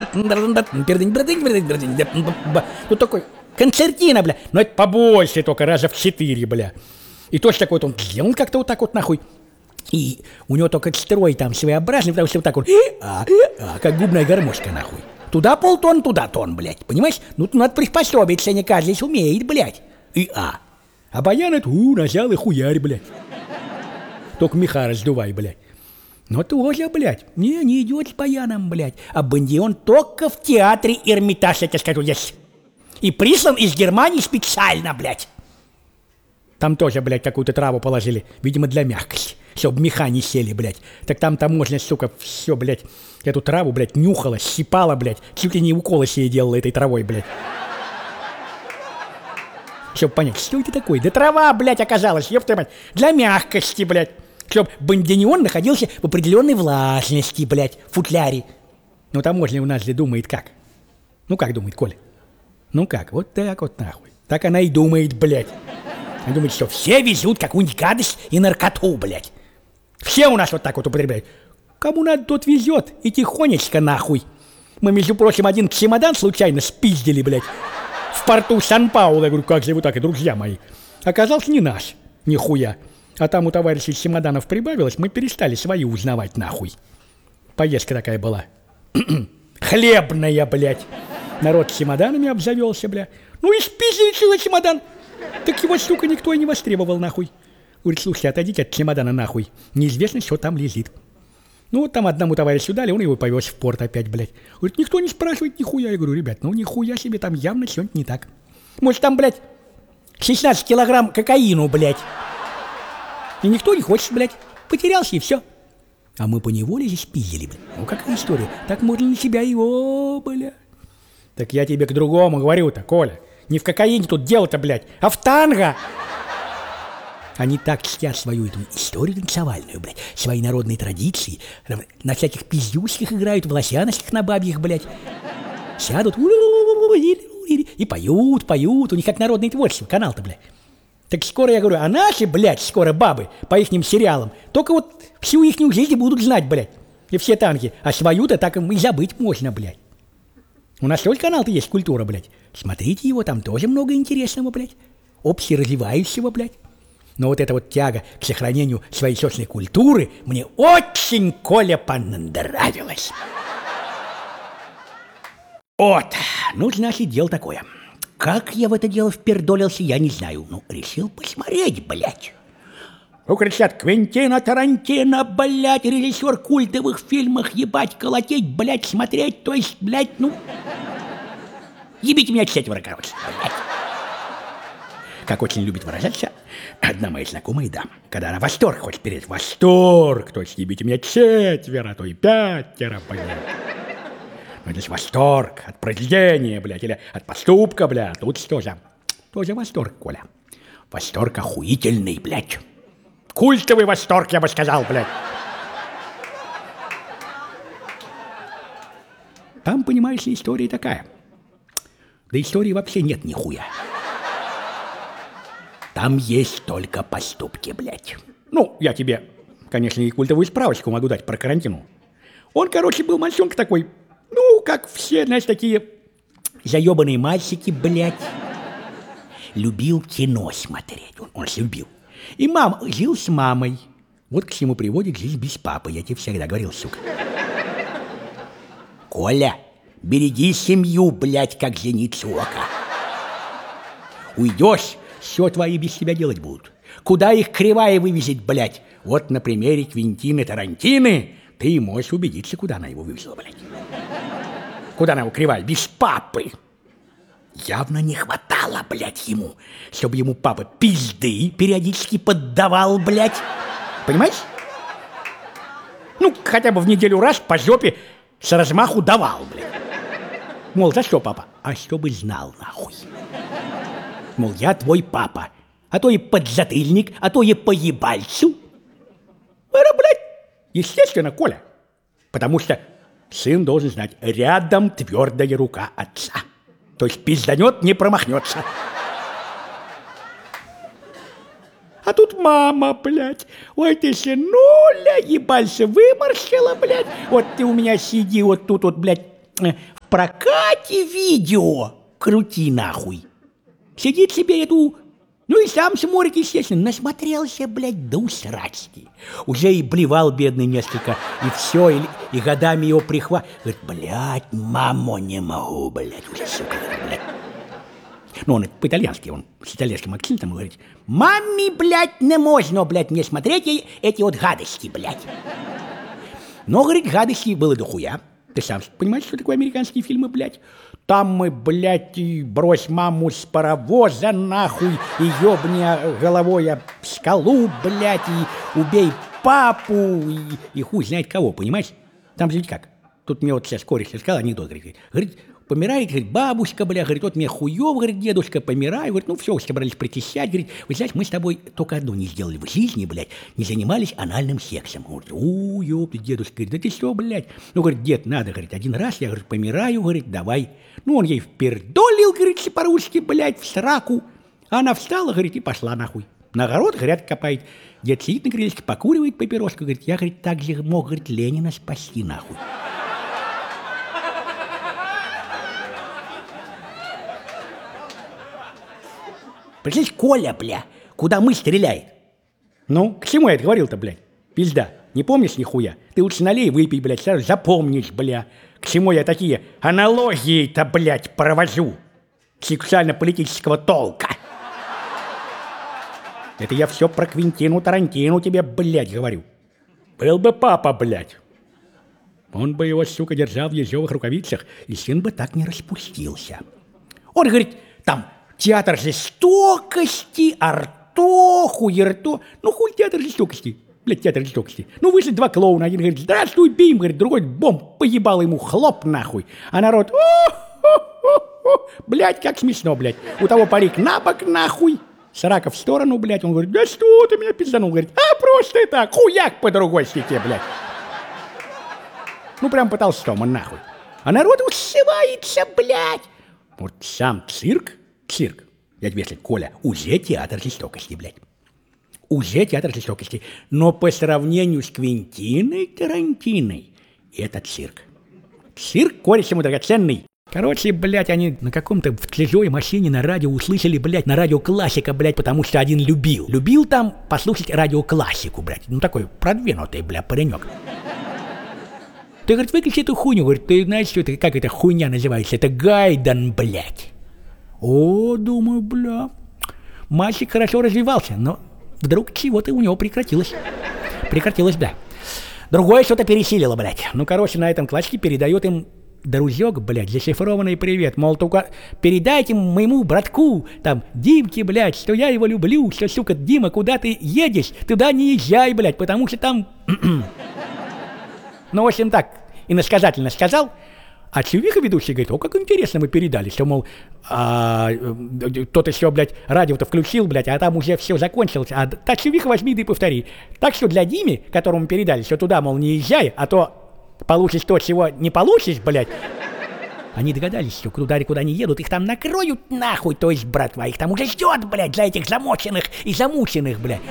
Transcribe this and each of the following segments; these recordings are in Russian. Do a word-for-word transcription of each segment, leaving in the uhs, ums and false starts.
Тут такой концертина, бля. Но это побольше только, раза в четыре, бля. И тоже такой вот он сделал как-то вот так вот нахуй. И у него только строй там своеобразный, потому что вот так вот, а, а, как губная гармошка нахуй. Туда полтон, туда тон, блядь, понимаешь? Ну, надо приспособиться, не каждый умеет, блядь. И а. А баян это, у, нажал и хуярь, блядь. Только меха раздувай, блядь. Но тоже, блядь, не, не идет с баяном, блядь. А бандион только в театре Эрмитаж, я тебе скажу, есть. И прислан из Германии специально, блядь. Там тоже, блядь, какую-то траву положили, видимо, для мягкости, чтобы меха не сели, блядь. Так там таможня, сука, все, блядь, эту траву, блядь, нюхала, щипала, блядь, чуть ли не уколы себе делала этой травой, блядь. Чтобы понять, что это такое? Да трава, блядь, оказалась, ёпта мать, для мягкости, блядь. Чтобы бандион находился в определенной влажности, блядь, в футляре. Ну, таможня у нас же думает как? Ну, как думает, Коля? Ну, как? Вот так вот нахуй. Так она и думает, блядь. Она думает, что все везут какую-нибудь гадость и наркоту, блядь. Все у нас вот так вот употребляют. Кому надо, тот везет. И тихонечко нахуй. Мы, между прочим, один чемодан случайно спиздили, блядь, в порту Сан-Пауло. Я говорю, как же вы так, и друзья мои. Оказался не наш, нихуя. А там у товарищей чемоданов прибавилось, мы перестали свои узнавать, нахуй. Поездка такая была. Хлебная, блядь. Народ чемоданами обзавелся, бля. Ну и спиздили целый чемодан. Так его, сука, никто и не востребовал, нахуй. Говорит, слушайте, отойдите от чемодана, нахуй. Неизвестно, что там лежит. Ну вот там одному товарищу дали, он его повез в порт опять, блядь. Говорит, никто не спрашивает нихуя. Я говорю, ребят, ну нихуя себе, там явно что-нибудь не так. Может, там, блядь, шестнадцать килограмм кокаину, блядь. И никто не хочет, блядь. Потерялся и все. А мы поневоле здесь спиздили, блядь. Ну какая история. Так можно на себя его, блядь. Так я тебе к другому говорю-то, Коля. Не в кокаине тут дело-то, блядь, а в танго. Они так чтят свою эту историю танцевальную, блядь, свои народные традиции. На всяких пиздюшках играют, в лосяночках на бабьих, блядь. Сядут и поют, поют. У них как народное творчество, канал-то, блядь. Так скоро, я говорю, а наши, блядь, скоро бабы по ихним сериалам только вот всю ихнюю жизнь будут знать, блядь. И все танки. А свою-то так и забыть можно, блядь. У нас тоже канал-то есть, культура, блядь. Смотрите его, там тоже много интересного, блядь. Общеразвивающего, блядь. Но вот эта вот тяга к сохранению своей собственной культуры мне очень, Коля, понравилась. Вот, ну, значит, дело такое. Как я в это дело впердолился, я не знаю. Ну, решил посмотреть, блядь. Ну, кричат, Квентина Тарантино, блядь, режиссер культовых фильмов, ебать, колотеть, блядь, смотреть, то есть, блядь, ну... Ебите меня четверо, короче, блядь. Как очень любит выражаться одна моя знакомая дама, когда она восторг хочет перед восторг, то есть ебите меня четверо, а то и пятеро, блядь. Ну, это же восторг от произведения, блядь, или от поступка, блядь, тут тоже, тоже восторг, Коля. Восторг охуительный, блядь. Культовый восторг, я бы сказал, блядь. Там, понимаешь, история такая. Да истории вообще нет нихуя. Там есть только поступки, блядь. Ну, я тебе, конечно, и культовую справочку могу дать про Тарантино. Он, короче, был мальчонка такой, ну, как все, знаешь, такие заебанные мальчики, блядь. Любил кино смотреть, он, он любил. И мама, жил с мамой. Вот к чему приводит жизнь без папы, я тебе всегда говорил, сука. Коля, береги семью, блядь, как зеницу ока. Уйдешь, все твои без тебя делать будут. Куда их кривая вывезет, блядь? Вот на примере Квентины Тарантины ты можешь убедиться, куда она его вывезла, блядь. Куда она его кривая? Без папы. Явно не хватало, блядь, ему, чтобы ему папа пизды периодически поддавал, блядь. Понимаешь? Ну, хотя бы в неделю раз по жопе с размаху давал, блядь. Мол, за что, папа? А чтобы знал, нахуй. Мол, я твой папа. А то и подзатыльник, а то и по ебальцу. Это, блядь, естественно, Коля. Потому что сын должен знать, рядом твердая рука отца. То есть пизданет, не промахнется. А тут мама, блядь. Ой, ты сынуля, ебальца выморщила, блядь. Вот ты у меня сиди вот тут вот, блядь, э, в прокате видео. Крути нахуй. Сидит себе эту... Ну и сам смотрит, естественно, насмотрелся, блядь, до усрачки. Уже и блевал бедный несколько, и все, и, и годами его прихват. Говорит, блядь, мамо, не могу, блядь, уже, сука, блядь. Ну, он по-итальянски, он с итальянским акцентом говорит, маме, блядь, не можно, блядь, мне смотреть эти вот гадости, блядь. Но, говорит, гадости было дохуя. Ты сам понимаешь, что такое американские фильмы, блядь? Там мы, блядь, и брось маму с паровоза, нахуй, и ёбни головой об скалу, блядь, и убей папу, и, и хуй знает кого, понимаешь? Там же ведь как? Тут мне вот сейчас кореш сказал анекдот, говорит, говорит, помирает, говорит, бабушка, бля, говорит, вот мне хуёв, говорит, дедушка, помираю, говорит, ну все, собрались причащать, говорит, вы знаете, мы с тобой только одно не сделали в жизни, блядь, не занимались анальным сексом. Он говорит, у, ёпты, дедушка, говорит, да ты что, блядь? Ну, говорит, дед, надо, говорит, один раз, я, говорит, помираю, говорит, давай. Ну, он ей впердолил, говорит, по-русски, блядь, в сраку. А она встала, говорит, и пошла нахуй. На огород грядки копает. Дед сидит на крылечке, покуривает папироску, говорит, я, говорит, так же мог, говорит, Ленина спасти, нахуй. Представляешь, Коля, бля, куда мы стреляет? Ну, к чему я это говорил-то, блядь? Пизда, не помнишь нихуя? Ты лучше налей, выпей, блядь, сразу запомнишь, бля. К чему я такие аналогии-то, блядь, провожу? Сексуально-политического толка. Это я все про Квентину Тарантину тебе, блядь, говорю. Был бы папа, блядь. Он бы его, сука, держал в ежовых рукавицах, и сын бы так не распустился. Он говорит, там... Театр жестокости, арто, хуерто. Ну, хуй театр жестокости. Блядь, театр жестокости. Ну, вышли два клоуна. Один говорит, здравствуй, бим. Говорит, другой бомб поебал ему, хлоп нахуй. А народ, блядь, как смешно, блядь. У того парик на бок нахуй. Срака в сторону, блядь. Он говорит, да что ты меня пизданул? Говорит, а просто так, хуяк по другой стеке, блядь. Ну, прям пытался Тома нахуй. А народ ушивается, блядь. Вот сам цирк. Цирк. Я тебе скажу, Коля, уже театр жестокости, блядь. Уже театр жестокости. Но по сравнению с Квентиной Тарантиной, это цирк. Цирк, кореш ему драгоценный. Короче, блядь, они на каком-то в чужой машине на радио услышали, блядь, на радио классика, блядь, потому что один любил. Любил там послушать радиоклассику, блядь. Ну, такой продвинутый, блядь, паренек. Ты, говорит, выключи эту хуйню. Говорит, ты знаешь, что это, как эта хуйня называется? Это Гайден, блядь. О, думаю, бля, мальчик хорошо развивался, но вдруг чего-то у него прекратилось. Прекратилось, бля. Другое что-то пересилило, блядь. Ну, короче, на этом классике передает им друзек, блядь, зашифрованный привет. Мол, только передайте моему братку, там, Димке, блядь, что я его люблю, что, сука, Дима, куда ты едешь? Туда не езжай, блядь, потому что там... Ну, в общем, так, иносказательно сказал. А Чувиха ведущий говорит, о, как интересно мы передали, что, мол, а, кто-то еще, блядь, радио-то включил, блядь, а там уже все закончилось. А так, Чувиха, возьми да и повтори. Так что для Димы, которому передали, что туда, мол, не езжай, а то получишь то, чего не получишь, блядь. Они догадались, что куда куда не едут, их там накроют нахуй, то есть, братва, их там уже ждет, блядь, за этих замоченных и замученных, блядь.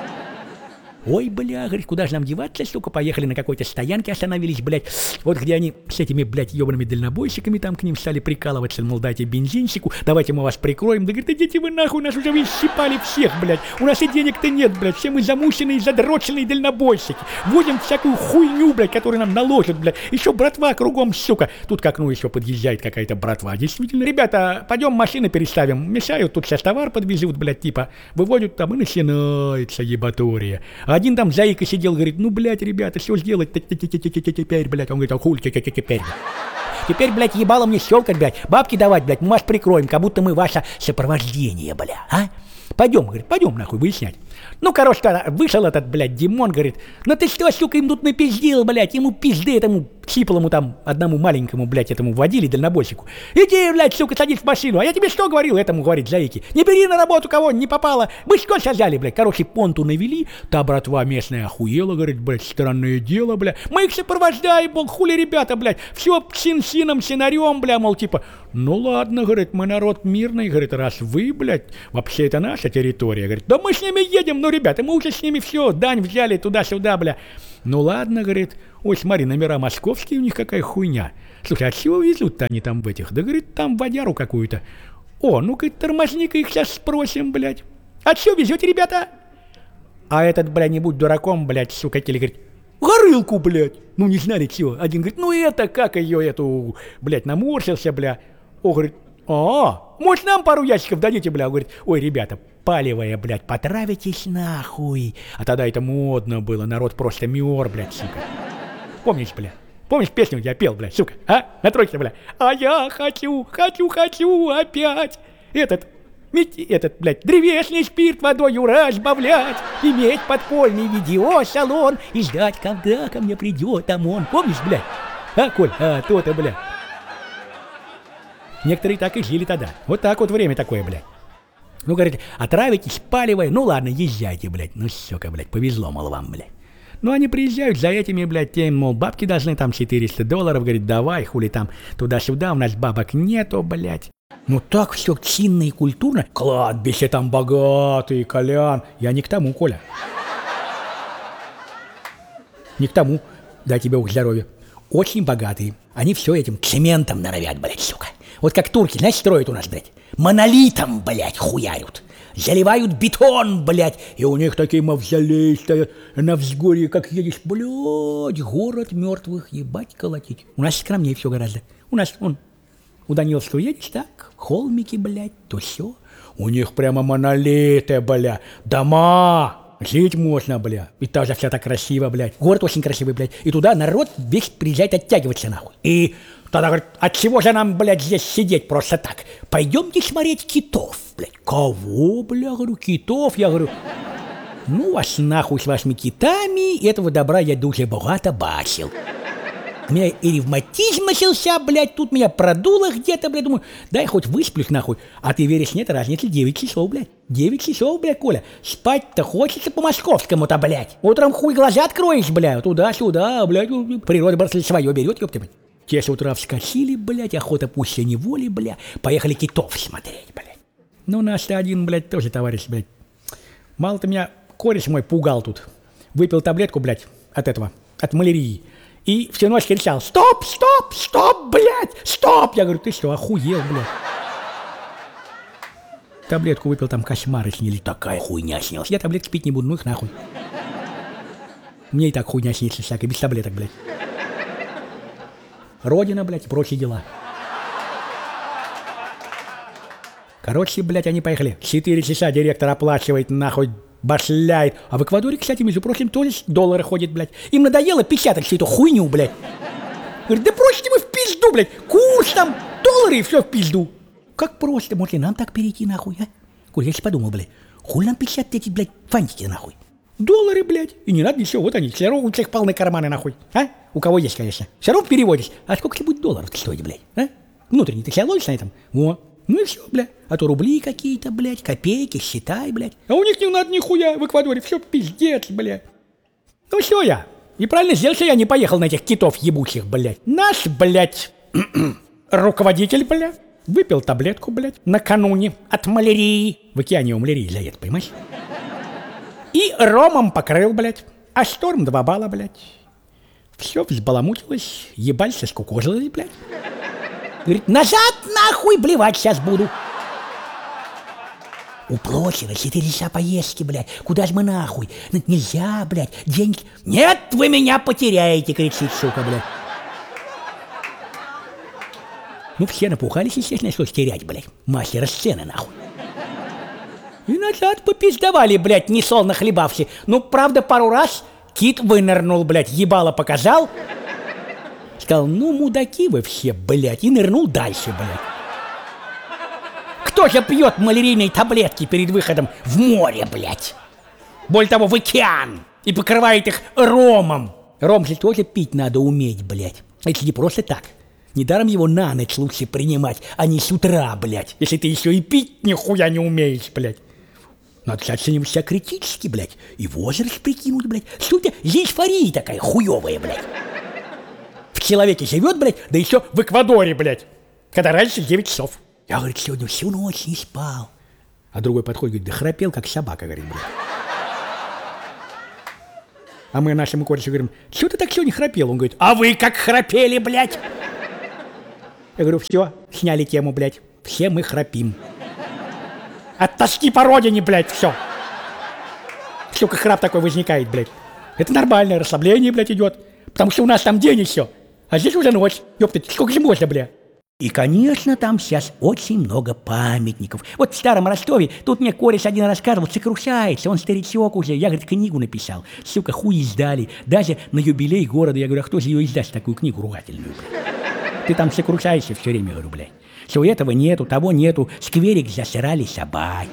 Ой, бля, говорит, куда же нам деваться, сука, поехали на какой-то стоянке, остановились, блядь, вот где они с этими, блядь, ебаными дальнобойщиками там к ним стали прикалываться, мол, дайте бензинчику, давайте мы вас прикроем, да, говорит, идите вы нахуй, нас уже исчипали всех, блядь, у нас и денег-то нет, блядь, все мы замученные, задроченные дальнобойщики, возим всякую хуйню, блядь, которую нам наложат, блядь, еще братва кругом, сука, тут к окну еще подъезжает какая-то братва, действительно, ребята, пойдем машины переставим, мешают, тут сейчас товар подвезут, блядь, типа, выводят там и начинается ебатория. Один там заика сидел, говорит, ну, блядь, ребята, что сделать теперь, блядь? Он говорит, а хуй теперь? Теперь, блядь, ебало мне щелкать, блядь, бабки давать, блядь, мы вас прикроем, как будто мы ваше сопровождение, бля, а? Пойдем, говорит, пойдем нахуй выяснять. Ну, короче, вышел этот, блядь, Димон, говорит, ну ты что, сука, им тут напиздил, блядь, ему пизды этому сиплому там, одному маленькому, блядь, этому водили дальнобойщику. Иди, блядь, сука, садись в машину, а я тебе что говорил, этому, говорит, заики, не бери на работу кого не попало, мы что сажали, блядь, короче, понту навели, та братва местная охуела, говорит, блядь, странное дело, блядь, мы их сопровождаем, мол, хули ребята, блядь, все син-сином, синарем, бля, мол, типа, ну ладно, говорит, мы народ мирный, говорит, раз вы, блядь, вообще это наша территория, говорит, да мы с ними едем, ну, ребята, мы уже с ними все, дань взяли туда-сюда, бля. Ну ладно, говорит, ой, смотри, номера московские у них какая хуйня. Слушай, а чего везут-то они там в этих? Да, говорит, там водяру какую-то. О, ну-ка, тормозни-ка их сейчас спросим, блядь. А чё везете, ребята? А этот, блядь, не будь дураком, блядь, сука, Келли говорит, горылку, блядь. Ну, не знали чего. Один говорит, ну это, как ее эту, блядь, наморщился, бля. О, говорит, а, может, нам пару ящиков дадите, бля? Говорит, ой, ребята, палевая, блядь, потравитесь нахуй. А тогда это модно было, народ просто мёр, блядь, сука. Помнишь, бля? Помнишь песню, я пел, блядь, сука, а? Натройся, бля. А я хочу, хочу, хочу опять этот... Этот, блядь, древесный спирт водою разбавлять, иметь подпольный видеосалон и ждать, когда ко мне придет ОМОН. Помнишь, блядь? А, Коль? А, то-то, блядь. Некоторые так и жили тогда. Вот так вот время такое, блядь. Ну, говорит, отравитесь, палевая. Ну, ладно, езжайте, блядь. Ну, сука, блядь, повезло, мол, вам, блядь. Ну, они приезжают за этими, блядь, тем, мол, бабки должны там четыреста долларов. Говорит, давай, хули там, туда-сюда, у нас бабок нету, блядь. Ну так все чинно и культурно. Кладбище там богатые, Колян. Я не к тому, Коля. Не к тому. Дай тебе ух здоровья. Очень богатые. Они все этим цементом норовят, блядь, сука. Вот как турки, знаешь, строят у нас, блядь. Монолитом, блядь, хуярят. Заливают бетон, блядь. И у них такие мавзолеи стоят на взгорье, как едешь, блядь. Город мертвых, ебать, колотить. У нас скромнее все гораздо. У нас, он... У Даниловского едешь, так, холмики, блядь, то все. У них прямо монолиты, бля, дома. Жить можно, бля. И тоже все так красиво, блядь. Город очень красивый, блядь. И туда народ весь приезжает оттягиваться, нахуй. И тогда говорит, от чего же нам, блядь, здесь сидеть просто так? Пойдемте смотреть китов, блядь. Кого, бля, говорю, китов? Я говорю, ну вас нахуй с вашими китами, этого добра я дуже богато бачил. У меня и ревматизм начался, блядь, тут меня продуло где-то, блядь, думаю, дай хоть высплюсь, нахуй. А ты веришь, нет разницы, девять часов, блядь. девять часов, блядь, Коля. Спать-то хочется по-московскому-то, блядь. Утром хуй глаза откроешь, блядь, туда-сюда, блядь, природа просто свое берет, ёпта, блядь. Те с утра вскочили, блядь, охота пусть неволи, блядь, поехали китов смотреть, блядь. Ну, наш-то один, блядь, тоже товарищ, блядь. Мало-то меня кореш мой пугал тут. Выпил таблетку, блядь, от этого, от малярии. И всю ночь кричал, стоп, стоп, стоп, блядь, стоп. Я говорю, ты что, охуел, блядь. Таблетку выпил, там кошмары снились, такая хуйня снилась. Я таблетки пить не буду, ну их нахуй. Мне и так хуйня снится всякой, без таблеток, блядь. Родина, блядь, и прочие дела. Короче, блядь, они поехали. Четыре часа директор оплачивает, нахуй. Башляет. А в Эквадоре, кстати, между прочим, тоже доллары ходят, блядь. Им надоело печатать всю эту хуйню, блядь. Говорит, да бросьте вы в пизду, блядь. Курс там, доллары и все в пизду. Как просто, может ли нам так перейти, нахуй, а? Коль, я сейчас подумал, блядь. Хуй нам печатать эти, блядь, фантики, нахуй. Доллары, блядь. И не надо ничего, вот они. Все равно у всех полные карманы, нахуй. А? У кого есть, конечно. Все равно переводишь. А сколько тебе будет долларов стоить, блядь, а? Внутренний, ты себя ловишь на этом? Во. Ну и все, блядь. А то рубли какие-то, блядь, копейки, считай, блядь. А у них не надо нихуя в Эквадоре. Все пиздец, блядь. Ну все я. И правильно сделал, что я не поехал на этих китов ебучих, блядь. Наш, блядь, руководитель, блядь, выпил таблетку, блядь, накануне от малярии. В океане у малярии лет, понимаешь? И ромом покрыл, блядь. А шторм два балла, блядь. Все взбаламутилось, ебальше скукожилось, блядь. Говорит, назад нахуй блевать сейчас буду. Уплочено, четыре часа поездки, блядь. Куда ж мы нахуй? Нельзя, блядь, деньги. Нет, вы меня потеряете, кричит, сука, блядь. Ну все напухались, естественно, что терять, блядь. Мастера сцены, нахуй. И назад попиздовали, блядь, несолно хлебавши. Ну, правда, пару раз кит вынырнул, блядь, ебало показал. Сказал, ну, мудаки вы все, блядь, и нырнул дальше, блядь. Кто же пьет малярийные таблетки перед выходом в море, блядь? Более того, в океан. И покрывает их ромом. Ром же тоже пить надо уметь, блядь. Это не просто так. Недаром его на ночь лучше принимать, а не с утра, блядь. Если ты еще и пить нихуя не умеешь, блядь. Надо оценивать себя критически, блядь. И возраст прикинуть, блядь. Что это за эйфория такая хуевая, блядь? В человеке живет, блядь, да еще в Эквадоре, блядь. Когда раньше девять часов. Я, говорит, сегодня всю ночь не спал. А другой подходит, говорит, да храпел, как собака, говорит, блядь. А мы нашему корешу говорим, что ты так сегодня храпел? Он говорит, а вы как храпели, блядь? Я говорю, все, сняли тему, блядь. Все мы храпим. От тоски по родине, блядь, все. Сука, храп такой возникает, блядь. Это нормальное расслабление, блядь, идет. Потому что у нас там день еще. А здесь уже ночь. Ёптать, сколько же можно, бля? И, конечно, там сейчас очень много памятников. Вот в Старом Ростове, тут мне кореш один рассказывал, сокрушается, он старичок уже. Я, говорит, книгу написал. Сука, хуй издали. Даже на юбилей города. Я говорю, а кто же ее издаст, такую книгу ругательную, блядь? Ты там сокрушаешься все время, говорю, блядь. Все этого нету, того нету. Скверик засрали собаки.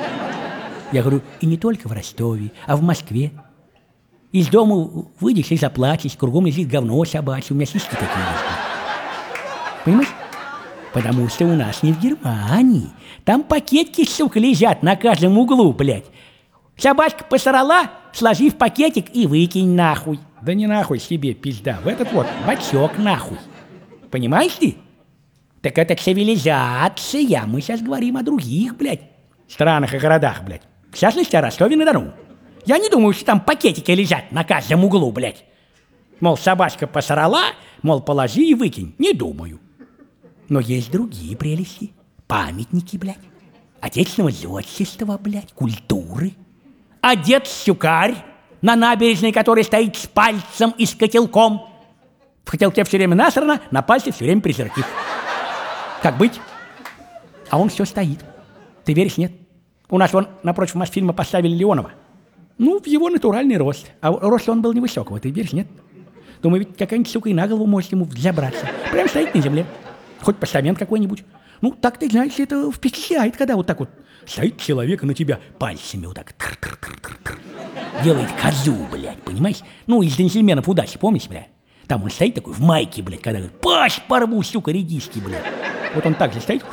Я говорю, и не только в Ростове, а в Москве. Из дома выйдешь и заплачешь, кругом лежит говно собачье. У меня сиськи такие есть. Понимаешь? Потому что у нас не в Германии. Там пакетики, сука, лежат на каждом углу, блядь. Собачка посрала, сложи в пакетик и выкинь нахуй. Да не нахуй себе, пизда. В этот вот бачок нахуй. Понимаешь ты? Так это цивилизация. Мы сейчас говорим о других, блядь, странах и городах, блядь. В частности, о Ростове-на-Дону. Я не думаю, что там пакетики лежат на каждом углу, блядь. Мол, собачка посрала, мол, положи и выкинь. Не думаю. Но есть другие прелести. Памятники, блядь. Отечественного зодчества, блядь, культуры. А дед-щукарь на набережной, который стоит с пальцем и с котелком. В котелке все время насрано, на пальце все время презерватив. Как быть? А он все стоит. Ты веришь, нет? У нас вон напротив Мосфильма поставили Леонова. Ну, в его натуральный рост. А рост он был невысокого, ты веришь, нет? Думаю, ведь какая-нибудь сука и на голову может ему взобраться. Прям стоит на земле. Хоть постамент какой-нибудь. Ну, так ты знаешь, это впечатляет, когда вот так вот стоит человек и на тебя пальцами вот так тр-тр-тр-тр-тр. Делает козу, блядь, понимаешь? Ну, из джентльменов удачи, помнишь, блядь? Там он стоит такой в майке, блядь, когда говорит, паш, порву, сука, редиски, блядь. Вот он так же стоит.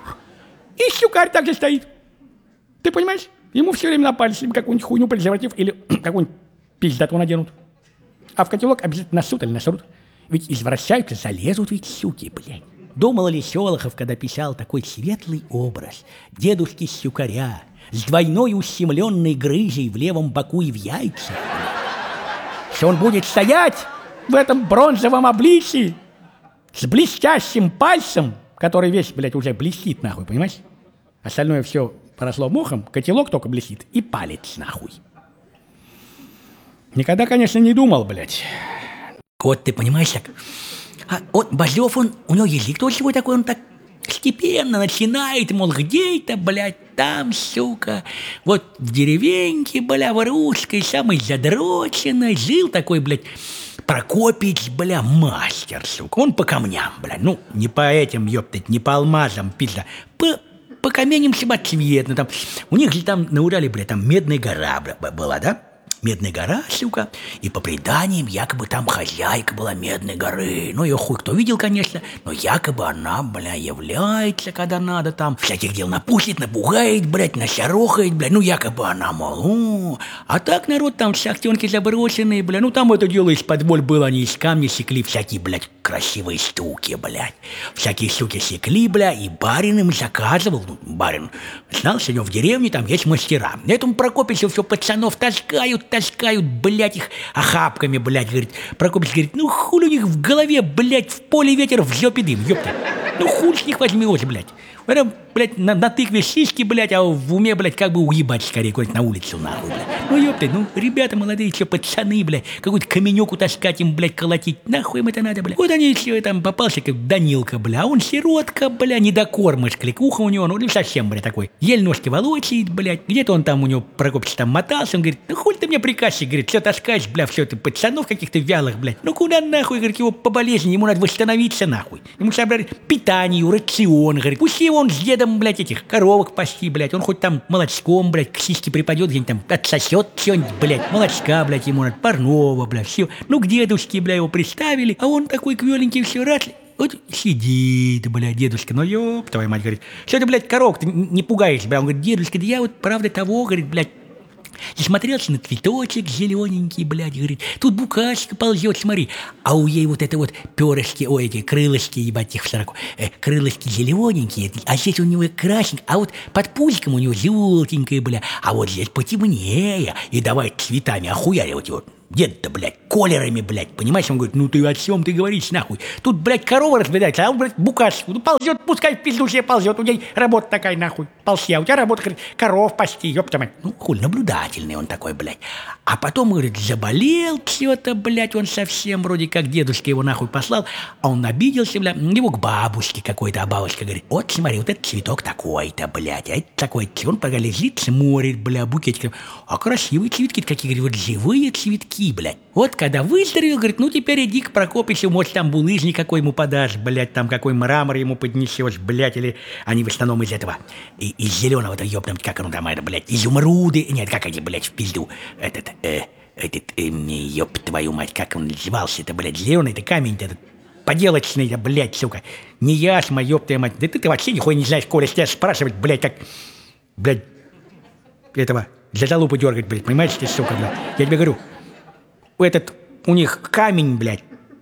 И щукарь так же стоит. Ты понимаешь? Ему все время на пальцы какую-нибудь хуйню презерватив или какую-нибудь пиздату наденут. А в котелок обязательно насут или насрут. Ведь извращаются, залезут ведь суки, блядь. Думал ли Шолохов, когда писал такой светлый образ дедушки-щукаря с двойной ущемленной грыжей в левом боку и в яйцах, что он будет стоять в этом бронзовом обличии с блестящим пальцем, который весь, блядь, уже блестит, нахуй, понимаешь? Остальное все поросло мохом, котелок только блестит и палец, нахуй. Никогда, конечно, не думал, блядь. Вот ты понимаешь, так... А вот Базлёв, он, у него язык тоже свой такой, он так степенно начинает, мол, где это, блядь, там, сука, вот в деревеньке, бля, в русской, самой задроченной, жил такой, блядь, Прокопич, бля, мастер, сука, он по камням, бля, ну, не по этим, ёптать, не по алмазам, пизда, по, по каменям самоцветно, там, у них же там на Урале, бля, там Медная гора, бля, была, да? Медная гора, сука, и по преданиям якобы там хозяйка была Медной горы. Ну, ее хуй кто видел, конечно, но якобы она, бля, является, когда надо там. Всяких дел напустит, напугает, блядь, насярохает, бля, ну, якобы она, мол, о. А так народ там шахтенки заброшенные, бля, ну, там это дело из-под воль было, они из камня секли всякие, блядь, красивые штуки, блядь. Всякие штуки секли, бля, и барин им заказывал, ну, барин знал, что у него в деревне там есть мастера. Этому Прокопичу все пацанов таскают, таскают, блядь, их охапками, блядь, говорит. Прокопич говорит, ну хули у них в голове, блядь, в поле ветер, в жопе дым, ёпта. Ну хуй с них возьмешь, блядь. Прям, блядь, на, на тыкве сиськи, блядь, а в уме, блядь, как бы уебать скорее куда-нибудь на улицу, нахуй, блядь. Ну ёпта, ну ребята молодые, что пацаны, блядь, какой-то каменёк утаскать им, блядь, колотить, нахуй им это надо, блядь. Вот они все там попался, как Данилка, бля, а он сиротка, бля, недокормыш, кликуха у него, ну совсем, бля, такой. Еле ножки волочит, блядь, где-то он там у него, Прокопич там мотался, он говорит, ну хуй ты мне приказчик, говорит, все таскаешь, бля, все ты пацанов каких-то вялых, блядь. Ну куда нахуй, говорит, его по болезни, ему надо восстановиться, нахуй. Ему собрать питание, рацион, говорит, пусть его он с дедом, блядь, этих коровок пасти, блядь, он хоть там молочком, блядь, к сиське припадет, где-нибудь там отсосет что-нибудь, блядь, молочка, блядь, ему надо, парного, блядь, все. Ну, к дедушке, бля, его приставили, а он такой квеленький все раз, вот сидит, бля, дедушка, ну ёб твою мать, говорит, что ты, блядь, коровок, ты не пугаешь, бля, он говорит, дедушка, да я вот, правда, того, говорит, блядь, засмотрелся на цветочек зелененький, блядь, говорит, тут букашка ползет, смотри. А у ей вот это вот перышки, ой, эти крылышки, ебать, их в сороку, э, крылышки зелененькие, а здесь у него красненькие, а вот под пузиком у него желтенькое, бля, а вот здесь потемнее, и давай цветами охуяривать его. Дед-то, блядь, колерами, блядь, понимаешь? Он говорит, ну ты о чем ты говоришь, нахуй? Тут, блядь, корова разбирается, а он, блядь, букаш. Ну ползет, пускай в пизду себе ползет, у тебя работа такая, нахуй. Ползти, а у тебя работа, говорит, коров пасти, ёпта мать. Ну, хуй, наблюдательный он такой, блядь. А потом, говорит, заболел что-то, блядь, он совсем вроде как дедушка его нахуй послал, а он обиделся, блядь, его к бабушке какой-то, а бабушка говорит, вот смотри, вот этот цветок такой-то, блядь, а это такой, он лежит, смотрит, бля, букетиком, а красивые цветки какие, говорит, вот живые цветки, блядь. Вот когда выздоровел, говорит, ну теперь иди к Прокопичу, может там булыжник какой ему подашь, блядь, там какой мрамор ему поднесешь, блядь, или они в основном из этого, и, из зеленого-то, ёбном, как оно там, это, блядь, изумруды, нет, как они, блядь, в пизду, этот, э, этот, э, ёб твою мать, как он назывался-то, блядь, зеленый-то камень-то, этот, поделочный, блядь, сука, не яшма, ёб твою мать, да ты, ты вообще нихуя не знаешь, Коля, тебя спрашивать, блядь, как, блядь, этого, за залупу дергать, блядь, понимаешь, ты, сука, блядь, я тебе говорю, этот, у них камень, блядь.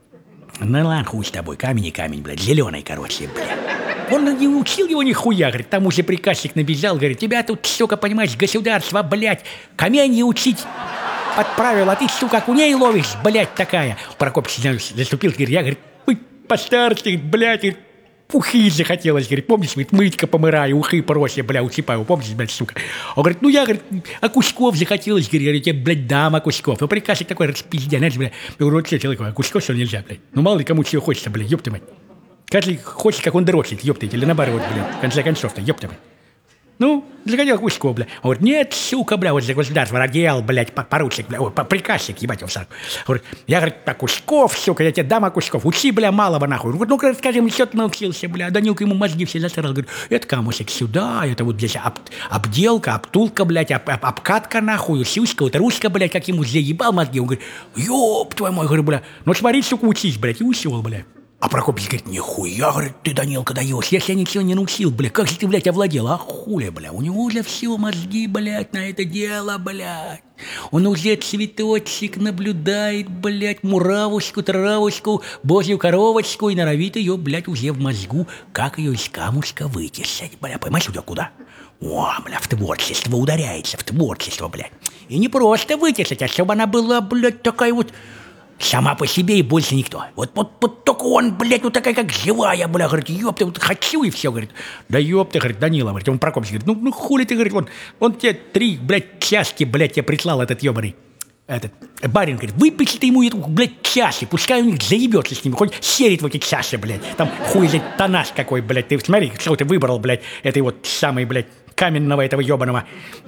Ну ладно, хуй с тобой, камень и камень, блядь, зеленый, короче, блядь. Он не учил его нихуя, говорит, тому же приказчик набежал, говорит, тебя тут, сука, понимаешь, государство, блядь, камень учить отправил, а ты, сука, окуней ловишь, блядь, такая. Прокопич заступил, говорит, я, говорит, по-старски, блядь, говорит, ухи захотелось, говорит, помнишь, говорит, мытька помыраю, ухи проще, бля, усыпаю, помнишь, блядь, сука. Он говорит, ну я, говорит, а Кусков захотелось, говорит, я тебе, блядь, дам, а Кусков. Ну приказчик такой, распиздя, знаешь, бля. Я говорю, вот что, человек, а Кусков, что ли, нельзя, блядь. Ну мало ли кому чего хочется, блядь, ёпта мать. Каждый хочет, как он дрочит, ёпта, или наоборот, блядь, в конце концов-то, ёпта мать. Ну, захотел Кусков, бля. Он говорит, нет, сука, бля, вот за государство, радиал, блядь, поручик, бля, ой, приказчик, ебать его сарку. Говорит, я, говорит, так, Кусков, сука, я тебе дам, а Кусков, учи, бля, малого нахуй. Говорит, ну-ка, расскажи мне, что ты научился, бля. Данилка ему мозги все засрал, говорит, это камушек сюда, это вот здесь об, обделка, обтулка, блядь, об, об, обкатка, нахуй, сюська, вот ручка, блядь, как ему заебал мозги. Он говорит, ёб твой мой, говорю, бля, ну смотри, сука, учись, блядь, и усел, бля. А Прокопич говорит, нихуя, говорит, ты, Данилка, даешь, я себя ничего не научил, бля, как же ты, блядь, овладел, а хули, бля, у него уже все мозги, блядь, на это дело, блядь. Он уже цветочек наблюдает, блядь, муравушку, травушку, божью коровочку и норовит ее, блядь, уже в мозгу, как ее из камушка вытесать, бля, понимаешь, у тебя куда? О, бля, в творчество ударяется, в творчество, блядь. И не просто вытесать, а чтобы она была, блядь, такая вот... Сама по себе и больше никто. Вот, вот, вот только он, блядь, вот такая, как живая, бля, говорит, ёпта, вот хочу и все, говорит. Да ёпта, говорит, Данила, говорит, он Прокопич, говорит, ну, ну хули ты, говорит, он, он тебе три, блядь, чашки, блядь, тебе прислал этот ёбаный, этот, барин, говорит, выпиши ты ему эту, блядь, чаши, пускай у них заебется с ними, хоть серит в эти чаши, блядь, там хуй, блядь, тонаж какой, блядь, ты смотри, что ты выбрал, блядь, этой вот самой, блядь, каменного этого ёбаного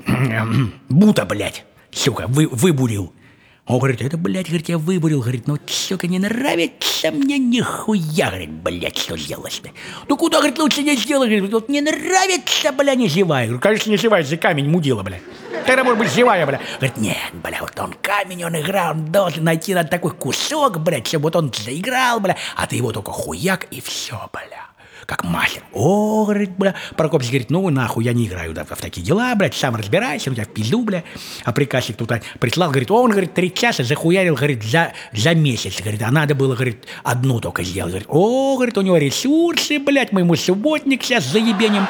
бута, блядь, сука, вы, выбурил. Он говорит, это, блядь, говорит, я выбурил, говорит, ну, сука, не нравится мне нихуя, говорит, блядь, что сделать-то? Ну, куда, говорит, лучше не сделать, говорит, вот не нравится, бля, не живая. Я говорю, конечно, не живая, за камень мудила, бля. Тогда, может быть, живая, бля. Говорит, нет, бля, вот он камень, он играл, он должен найти на такой кусок, блядь, чтобы вот он заиграл, бля, а ты его только хуяк, и все, бля. Как мастер. О, говорит, бля. Прокопич говорит, ну нахуй, я не играю да, в такие дела, блядь, сам разбирайся, у тебя в пизду, бля. А приказчик тут прислал, говорит, он, говорит, три часа захуярил, говорит, за, за месяц, говорит, а надо было, говорит, одну только сделать. Говорит, о, говорит, у него ресурсы, блядь, мы ему субботник сейчас заебенем.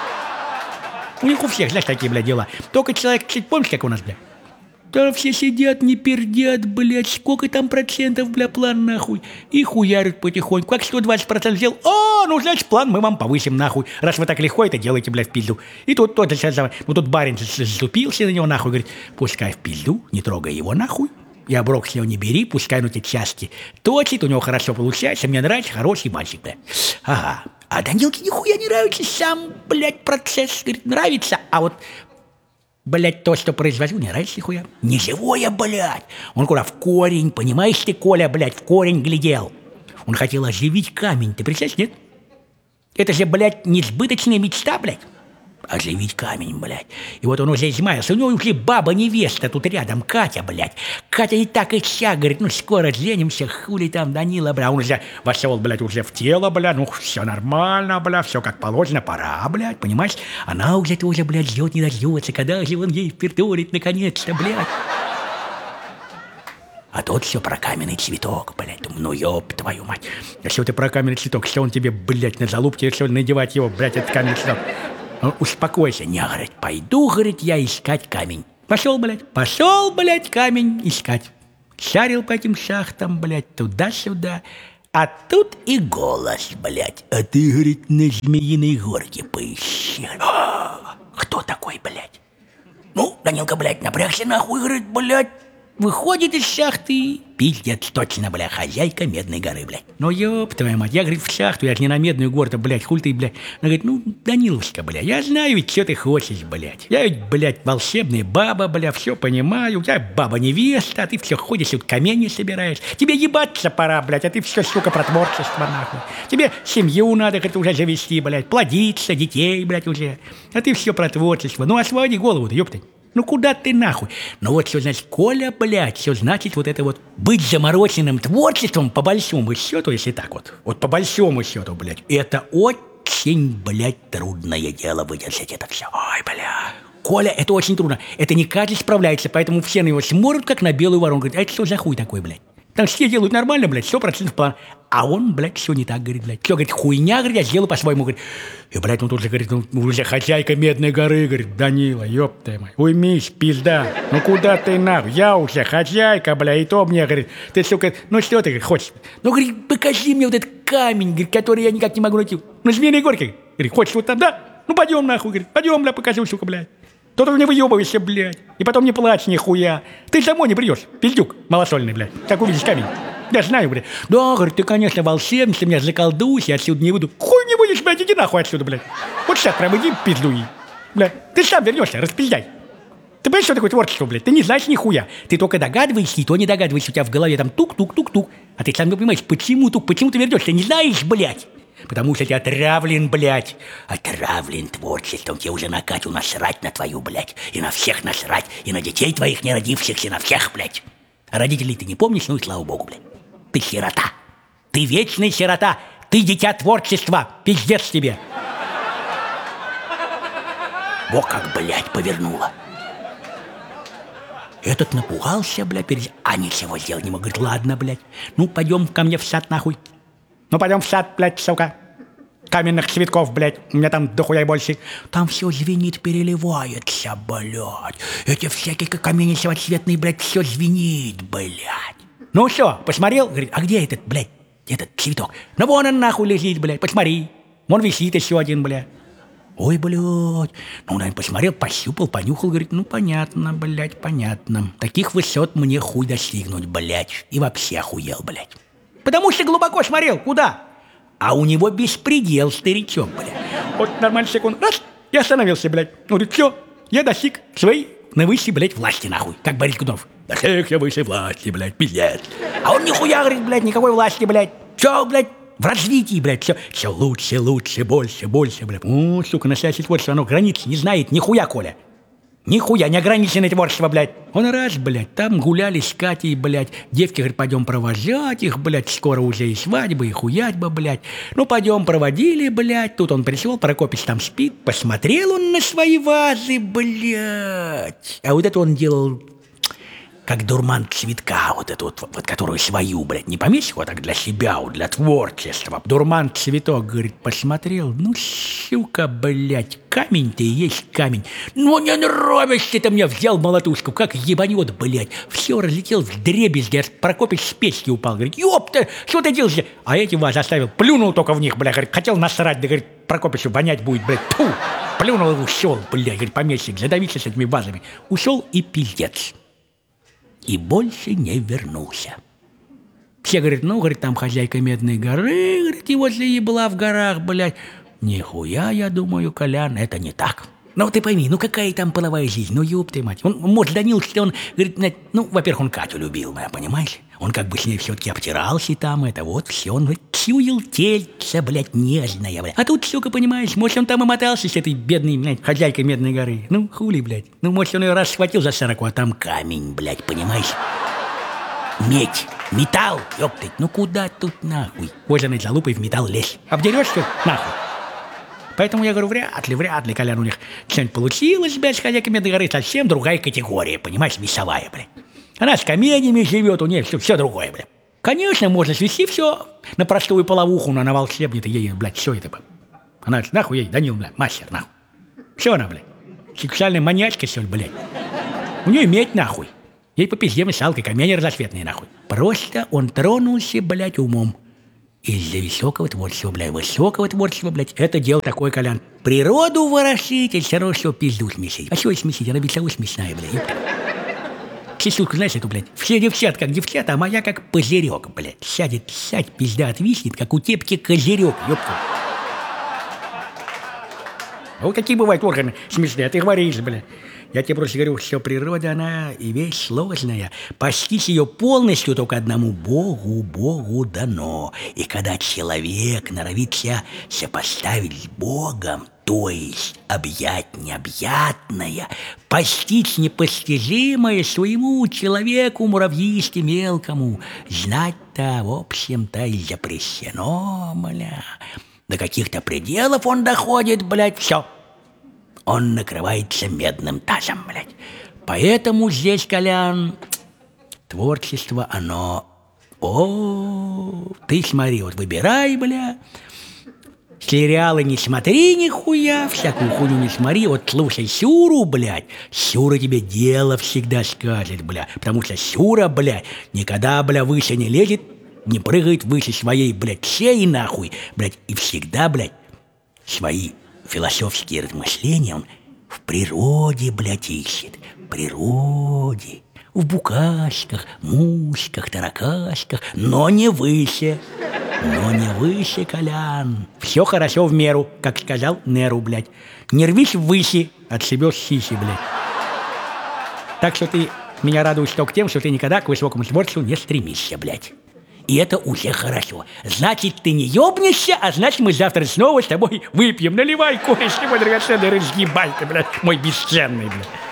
У них у всех, знаешь, такие, блядь, дела. Только человек, помнишь, как у нас, блядь? Там все сидят, не пердят, блядь, сколько там процентов, бля, план, нахуй, и хуярят потихоньку. Как сто двадцать процентов сделал, о, ну, значит, план мы вам повысим, нахуй, раз вы так легко это делаете, блядь, в пизду. И тут тот же, ну, тут барин заступился на него, нахуй, говорит, пускай в пизду, не трогай его, нахуй, и оброк с него не бери, пускай, ну, эти части точит, у него хорошо получается, мне нравится, хороший мальчик, блядь. Ага, а Данилке нихуя не нравится сам, блядь, процесс, говорит, нравится, а вот... Блядь, то, что производил, не нравится нихуя. Не живое, блядь. Он куда в корень, понимаешь ты, Коля, блядь, в корень глядел. Он хотел оживить камень, ты представляешь, нет? Это же, блядь, несбыточная мечта, блядь. Оживить камень, блядь. И вот он уже измаялся. У него уже баба-невеста тут рядом, Катя, блядь. Катя и так и сяк, говорит, ну скоро женимся, хули там, Данила, бля. Он уже вошел, блядь, уже в тело, бля. Ну все нормально, бля, все как положено, пора, блядь, понимаешь? Она уже тоже, блядь, ждет, не дождется, когда же он ей впертурит наконец-то, блядь. А тот все про каменный цветок, блядь. Думаю, ну ёб твою мать. А что ты про каменный цветок? Что он тебе, блядь, на залупке решил надевать его, блядь, этот каменный цветок? Ну, успокойся. Не, говорит, пойду, говорит, я искать камень. Пошел, блядь, пошел, блядь, камень искать. Шарил по этим шахтам, блядь, туда-сюда. А тут и голос, блядь. А ты, говорит, на Змеиной горке поищи. А, кто такой, блядь? Ну, Данилка, блядь, напрягся нахуй, говорит, блядь. Выходит из шахты, пиздец, точно, бля, хозяйка Медной горы, блядь. Ну, ёб твою мать, я, говорит, в шахту, я же не на Медную гору-то, блядь, хуль ты, блядь. Она говорит, ну, Данилушка, бля, я знаю ведь, что ты хочешь, блядь. Я ведь, блядь, волшебная баба, бля, все понимаю. Я баба-невеста, а ты все ходишь, тут камни собираешь. Тебе ебаться пора, блядь, а ты все, сука, про творчество, нахуй. Тебе семью надо, говорит, уже завести, блядь, плодиться, детей, блядь, уже. А ты все про творчество. Ну, освободи голову-то, ёпты. Ну куда ты нахуй? Ну вот все значит, Коля, блядь, все значит вот это вот быть замороченным творчеством по большому счету, если так вот, вот по большому счету, блядь, это очень, блядь, трудное дело выдержать это все. Ой, бля. Коля, это очень трудно. Это не каждый справляется, поэтому все на него смотрят, как на белую ворону. Говорят, а это что за хуй такой, блядь? Там все делают нормально, блядь, сто процентов план. А он, блядь, все не так, говорит, блядь. Все, говорит, хуйня, говорит, я сделаю по-своему, говорит. И, блядь, ну тут же, говорит, ну, уже хозяйка Медной горы, говорит, Данила, ёб ты мой, уймись, пизда, ну куда ты нахуй, я уже хозяйка, бля, и то мне, говорит, ты, сука, ну что ты, говорит, хочешь? Ну, говорит, покажи мне вот этот камень, говорит, который я никак не могу найти. Ну, Змеиной горке, говорит, хочешь вот там, да? Ну, пойдем нахуй, говорит, пойдем, бля, покажу, сука, блядь. То ты мне выебываешься, блядь, и потом не плачь нихуя. Ты домой не придешь, пиздюк малосольный, блядь, как увидишь камень. Я знаю, блядь. Да, говорит, ты, конечно, волшебник, ты меня заколдуешь, я отсюда не выйду. Хуй не будешь, блядь, иди нахуй отсюда, блядь. Вот сейчас прям иди пизду и, блядь. Ты сам вернешься, распиздай. Ты понимаешь, что такое творчество, блядь? Ты не знаешь нихуя. Ты только догадываешься, и то не догадываешься. У тебя в голове там тук-тук-тук-тук. А ты сам не понимаешь, почему тук, почему ты вернешься? Ты не знаешь, блядь. Потому что ты отравлен, блядь. Отравлен творчеством. Тебе уже накатил насрать на твою, блядь. И на всех насрать. И на детей твоих не родившихся, на всех, блядь. А родителей ты не помнишь? Ну и слава богу, блядь. Ты сирота. Ты вечный сирота. Ты дитя творчества. Пиздец тебе. Во как, блядь, повернула. Этот напугался, блядь, перед... А ничего сделать не мог. Говорит, ладно, блядь. Ну, пойдем ко мне в сад, нахуй. Ну, пойдем в сад, блядь, сука. Каменных цветков, блядь. У меня там дохуя больше. Там все звенит, переливается, блядь. Эти всякие камни самоцветные, блядь, все звенит, блядь. Ну что, посмотрел? Говорит, а где этот, блядь, этот цветок? Ну вон он нахуй лежит, блядь, посмотри. Вон висит еще один, блядь. Ой, блядь. Ну, наверное, посмотрел, пощупал, понюхал, говорит, ну понятно, блядь, понятно. Таких высот мне хуй достигнуть, блядь. И вообще охуел, блядь. Потому что глубоко смотрел, куда? А у него беспредел, старичок, блядь. Вот нормально секунд, раз, и остановился, блядь. Он говорит, все, я достиг своей наивысшей, блядь, власти, нахуй, как Борис Годунов. Достиг я высшей власти, блядь, пиздец. А он нихуя, говорит, блядь, никакой власти, блядь. Все, блядь, в развитии, блядь, все, все лучше, лучше, больше, больше, блядь. О, сука, настоящее творчество, оно границ не знает, нихуя, Коля. Нихуя, неограниченное творчество, блядь. Он раз, блядь, там гуляли с Катей, блядь. Девки, говорит, пойдем провожать их, блядь. Скоро уже и свадьба, и хуятьба, блядь. Ну, пойдем проводили, блядь. Тут он пришел, Прокопич там спит. Посмотрел он на свои вазы, блядь. А вот это он делал... как дурман цветка, вот эту вот, вот, которую свою, блядь, не помесь его так для себя, для творчества. Дурман цветок, говорит, посмотрел, ну, сука, блядь, камень-то и есть камень. Ну, не нравишься ты мне, взял молотушку, как ебанет, блядь. Все разлетел в дребезги, аж Прокопич с печки упал, говорит, ёпта, что ты делаешь? А эти вас оставил, плюнул только в них, блядь, говорит, хотел насрать, да, говорит, Прокопичу вонять будет, блядь, тьфу, плюнул и ушел, блядь, говорит, помещик, задавился с этими вазами. Ушел и пиздец. И больше не вернулся. Все говорят, ну, говорит, там хозяйка Медной горы, говорит, его заебла в горах, блядь. Нихуя, я думаю, Колян, это не так. Ну, ты пойми, ну, какая там половая жизнь, ну, ёб ты мать. Он, может, Данил, что он, говорит, ну, во-первых, он Катю любил, понимаешь? Он как бы с ней все-таки обтирался там, это вот, все, он говорит, чуял тельце, блядь, нежное, блядь. А тут, сука, понимаешь, может, он там и мотался с этой бедной, блядь, хозяйкой Медной горы. Ну, хули, блядь. Ну, может, он ее раз схватил за сороку, а там камень, блядь, понимаешь? Медь, металл, ёптать, ну куда тут нахуй? Кожаной залупой в металл лезь. Обдерешься, нахуй. Поэтому я говорю, вряд ли, вряд ли, Колян, у них что-нибудь получилось, блядь, с хозяйкой Медной горы, совсем другая категория, понимаешь, весовая, блядь. Она с каменями живет, у нее все, все другое, блядь. Конечно, можно свести все на простую половуху, но на волшебнице ей, блядь, все это, блядь. Она, нахуй ей, Данил, блядь, мастер, нахуй. Все она, блядь. Сексуальная маньячка, все, блядь. У нее медь, нахуй. Ей по пизде мешалкой, камень разноцветный, нахуй. Просто он тронулся, блядь, умом. Из-за высокого творчества, блядь, высокого творчества, блядь, это дело такое, Колян. Природу ворошить, и все равно все пизду смесить. А что смесить? Она без того смешная, блядь, ёпта. Сисюльку, знаешь, эту, блядь, все девчат как девчата, а моя как пузырек, блядь. Сядет, сядь, пизда отвиснет, как у тепки козырек, ёпта. А вот какие бывают органы смешные, а ты говоришь, блядь. Я тебе просто говорю, что природа, она и вещь сложная. Постичь ее полностью только одному Богу, Богу дано. И когда человек норовит себя сопоставить с Богом, то есть объять необъятное, постичь непостижимое своему человеку, муравьисти мелкому, знать-то, в общем-то, и запрещено, бля. До каких-то пределов он доходит, блядь, все. Он накрывается медным тазом, блядь. Поэтому здесь, Колян, творчество, оно... О, ты смотри, вот выбирай, бля. Сериалы не смотри нихуя, всякую хуйню не смотри. Вот слушай Сюру, блядь. Сюра тебе дело всегда скажет, бля. Потому что Сюра, блядь, никогда, бля, выше не лезет, не прыгает выше своей, блядь, шеи нахуй, блядь. И всегда, блядь, свои философские размышления он в природе, блядь, ищет. В природе. В букашках, мушках, таракашках, но не выше. Но не выше, Колян. Все хорошо в меру, как сказал Неру, блядь. Не рвись ввыси, отшибешь сиси, блядь. Так что ты меня радуешь только тем, что ты никогда к высокому творчеству не стремишься, блядь. И это уже хорошо. Значит, ты не ёбнешься, а значит, мы завтра снова с тобой выпьем. Наливай, кореш, мой драгоценный, разъебай ты, блядь, мой бесценный, блядь.